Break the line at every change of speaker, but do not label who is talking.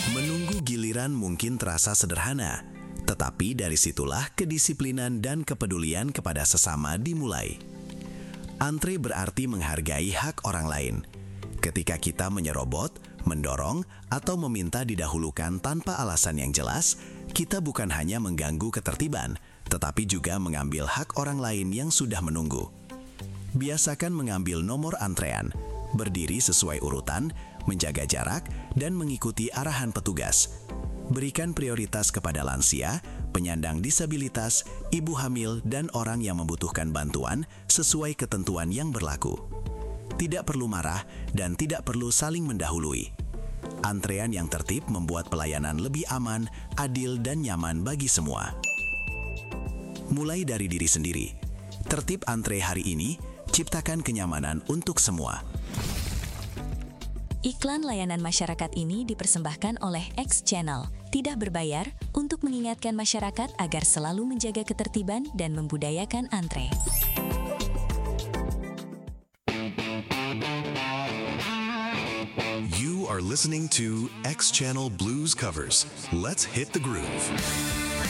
Menunggu giliran mungkin terasa sederhana, tetapi dari situlah kedisiplinan dan kepedulian kepada sesama dimulai. Antre berarti menghargai hak orang lain. Ketika kita menyerobot, mendorong, atau meminta didahulukan tanpa alasan yang jelas, kita bukan hanya mengganggu ketertiban, tetapi juga mengambil hak orang lain yang sudah menunggu. Biasakan mengambil nomor antrean, berdiri sesuai urutan, menjaga jarak, dan mengikuti arahan petugas. Berikan prioritas kepada lansia, penyandang disabilitas, ibu hamil, dan orang yang membutuhkan bantuan sesuai ketentuan yang berlaku. Tidak perlu marah dan tidak perlu saling mendahului. Antrean yang tertib membuat pelayanan lebih aman, adil, dan nyaman bagi semua. Mulai dari diri sendiri. Tertib antre hari ini, ciptakan kenyamanan untuk semua.
Iklan layanan masyarakat ini dipersembahkan oleh X Channel, tidak berbayar, untuk mengingatkan masyarakat agar selalu menjaga ketertiban dan membudayakan antre.
You are listening to X Channel Blues Covers. Let's hit the groove.